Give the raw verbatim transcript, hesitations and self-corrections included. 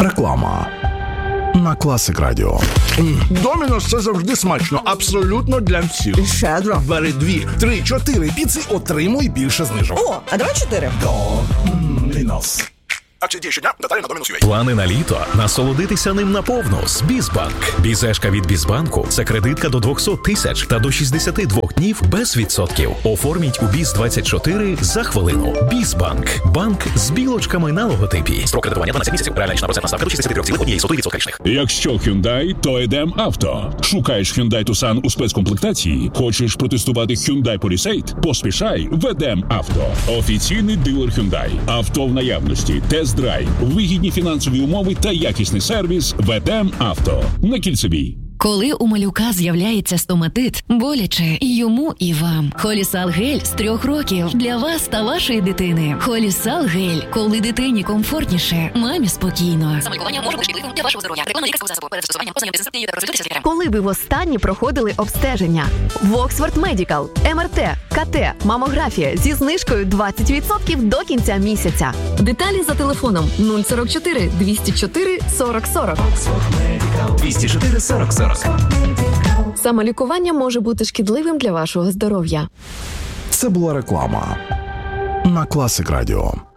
Реклама на Класик Радіо. Домінос – це завжди смачно. Абсолютно для всіх. І щедро. Бери дві, три, чотири піци, отримуй більше знижок. О, а давай чотири. Домінос. Акції діє щодня, деталі на Домінос.ua. Плани на літо. Насолодитися ним наповну з Бізбанк. Бізешка від Бізбанку – це кредитка до двісті тисяч та до шістдесят два днів без відсотків. Оформіть у Біз двадцять чотири за хвилину. Бізбанк. Банк з білочками на логотипі. Строк кредитування дванадцять місяців. Реальна річна процентна ставка до шістдесят три цілих одна сотих відсотка річних. Якщо Hyundai, то Едем Авто. Шукаєш Hyundai Tucson у спецкомплектації? Хочеш протестувати Hyundai Palisade? Поспішай в Едем Авто. Офіційний дилер Hyundai. Авто в наявності. Тест-драйв, вигідні фінансові умови та якісний сервіс в Едем Авто. На Кільцевій. Коли у малюка з'являється стоматит, боляче і йому, і вам. Холісал гель з трьох років для вас та вашої дитини. Холісал гель. Коли дитині комфортніше, мамі спокійно. Самолікування може бути шкідливим для вашого здоров'я. Реклама лікарського засобу. Перед застосуванням ознайомтеся з інструкцією та консультуйтеся з лікарем. Коли ви востаннє проходили обстеження? В Оксфорд Медикал. ем ер те, ка те, мамографія зі знижкою двадцять відсотків до кінця місяця. Деталі за телефоном нуль сорок чотири двісті чотири сорок сорок. двісті чотири сорок сорок. Самолікування може бути шкідливим для вашого здоров'я. Це була реклама на Класик Радіо.